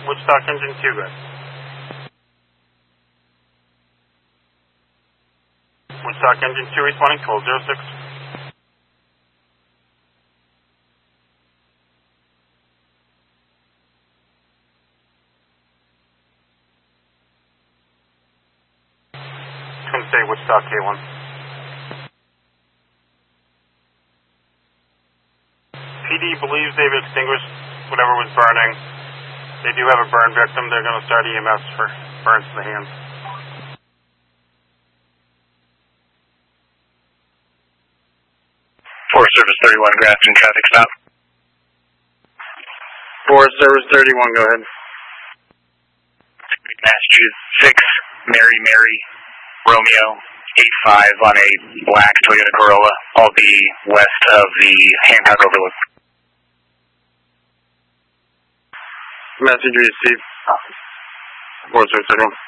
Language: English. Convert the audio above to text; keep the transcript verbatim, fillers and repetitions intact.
Woodstock engine two, good. Woodstock engine two responding, twelve zero six. Twin State, Woodstock K one. P D believes they've extinguished whatever was burning. They do have a burn victim. They're going to start E M S for burns to the hands. Forest Service thirty-one, Grafton, traffic stop. Forest Service thirty-one, go ahead. Massachusetts six, Mary Mary, Romeo, eight five on a black Toyota Corolla. I'll be west of the Hancock Overlook. Message received. Forest Service thirty-one.